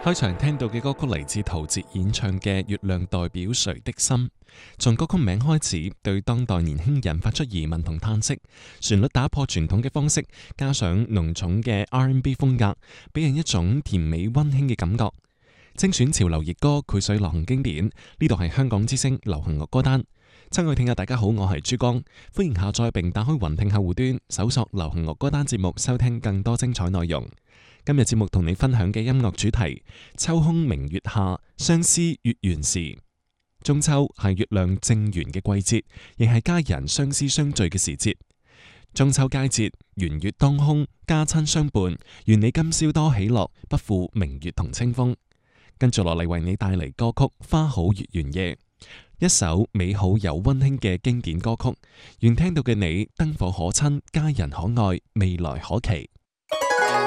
開場聽到嘅歌曲嚟自陶喆演唱嘅《月亮代表誰的心》，從歌曲名開始，對當代年輕人發出疑問同嘆息。旋律打破傳統嘅方式，加上濃重嘅 R&B 風格，俾人一種甜美溫馨嘅感覺。精選潮流熱歌，繪水流行經典。呢度係香港之聲流行樂歌單。親愛聽眾大家好，我係珠江，歡迎下載並打開雲聽客戶端，搜索流行樂歌單節目，收聽更多精彩內容。今日節目同你分享嘅音樂主題：秋空明月下，相思月圓時。中秋係月亮正圓嘅季節，亦係家人相思相聚嘅時節。中秋佳節，圓月當空，家親相伴，願你今宵多喜樂，不負明月同清風。跟住落嚟為你帶嚟歌曲《花好月圓夜》，一首美好又溫馨嘅經典歌曲。願聽到嘅你燈火可親，家人可愛，未來可期。